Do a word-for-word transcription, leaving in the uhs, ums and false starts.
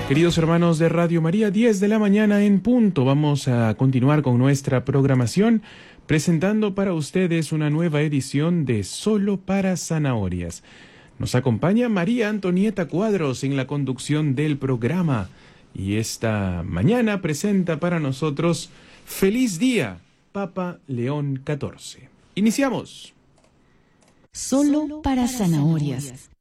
Queridos hermanos de Radio María, diez de la mañana en punto. Vamos a continuar con nuestra programación, presentando para ustedes una nueva edición de Solo para Zanahorias. Nos acompaña María Antonieta Cuadros en la conducción del programa. Y esta mañana presenta para nosotros Feliz Día, Papa León catorce. Iniciamos. Solo para Zanahorias.